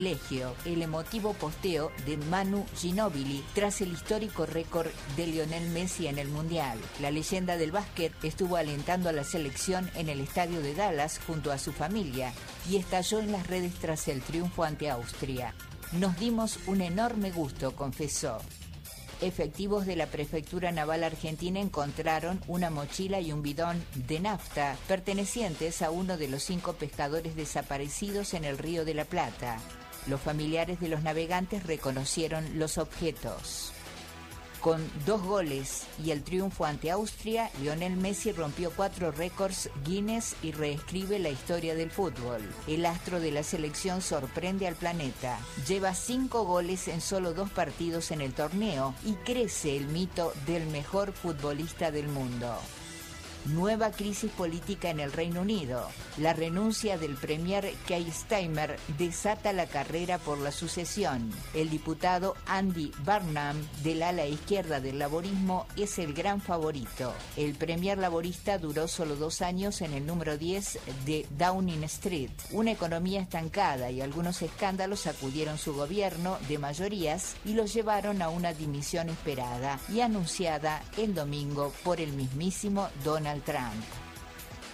privilegio el emotivo posteo de Manu Ginóbili tras el histórico récord de Lionel Messi en el Mundial. La leyenda del básquet estuvo alentando a la selección en el estadio de Dallas junto a su familia y estalló en las redes tras el triunfo ante Austria. Nos dimos un enorme gusto, confesó. Efectivos de la Prefectura Naval Argentina encontraron una mochila y un bidón de nafta pertenecientes a uno de los 5 pescadores desaparecidos en el Río de la Plata. Los familiares de los navegantes reconocieron los objetos. Con 2 goles y el triunfo ante Austria, Lionel Messi rompió 4 récords Guinness y reescribe la historia del fútbol. El astro de la selección sorprende al planeta. Lleva 5 goles en solo 2 partidos en el torneo y crece el mito del mejor futbolista del mundo. Nueva crisis política en el Reino Unido. La renuncia del premier Keir Starmer desata la carrera por la sucesión. El diputado Andy Burnham, del ala izquierda del laborismo, es el gran favorito. El premier laborista duró solo 2 años en el número 10 de Downing Street. Una economía estancada y algunos escándalos sacudieron su gobierno de mayorías y lo llevaron a una dimisión esperada y anunciada el domingo por el mismísimo Donald Trump.